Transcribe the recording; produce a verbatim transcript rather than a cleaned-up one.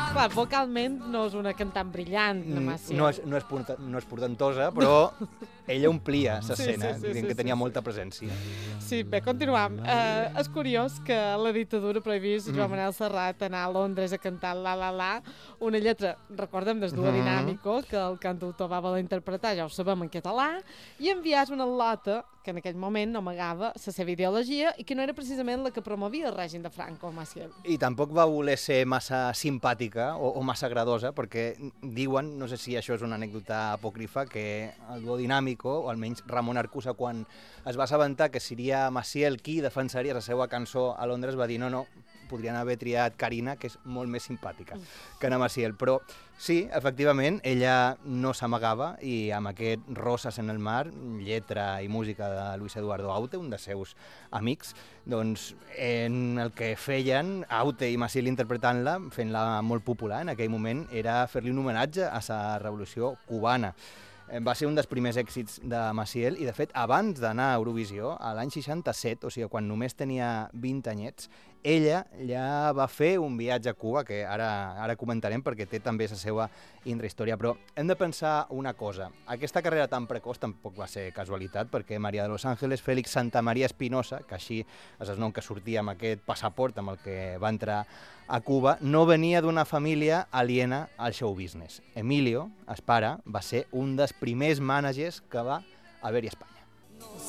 Clar, vocalment no és una cantant brillant, la Maciel. No és, no és, porta, no és portentosa, però ella omplia l'escena, Sí, sí, sí, dient sí, que tenia sí, molta presència. Sí, bé, continuam. Uh, és curiós que la dictadura prohibís Mm. Joan Manel Serrat anar a Londres a cantar La La La, una lletra, recordem, des Duo Mhm. Dinàmico, que el cantautor va voler interpretar, ja ho sabem, en català, i enviàs una lota que en aquell moment no amagava la seva ideologia i que no era precisament la que promovia el règim de Franco, Maciel. I tampoc va voler ser massa simpàtica o, o massa agradosa, perquè diuen, no sé si això és una anècdota apòcrifa, que el duo Dinàmico, o almenys Ramon Arcusa, quan es va assabentar que seria Maciel qui defensaria la seva cançó a Londres, va dir no, no, podrien haver triat Carina, que és molt més simpàtica que Ana Maciel. Però sí, efectivament, ella no s'amagava i amb aquest Roses en el mar, lletra i música de Luis Eduardo Aute, un dels seus amics, doncs en el que feien Aute i Maciel interpretant-la, fent-la molt popular en aquell moment, era fer-li un homenatge a la revolució cubana. Va ser un dels primers èxits de Maciel i, de fet, abans d'anar a Eurovisió, a l'any seixanta-set, o sigui, quan només tenia vint anyets, ella ja va fer un viatge a Cuba, que ara, ara comentarem perquè té també la seva intrahistòria, però hem de pensar una cosa. Aquesta carrera tan precoç tampoc va ser casualitat, perquè Maria de los Ángeles Félix Santamaría Espinosa, que així és el nom que sortia amb aquest passaport amb el que va entrar a Cuba, no venia d'una família aliena al show business. Emilio, el pare, va ser un dels primers mànagers que va haver-hi a Espanya.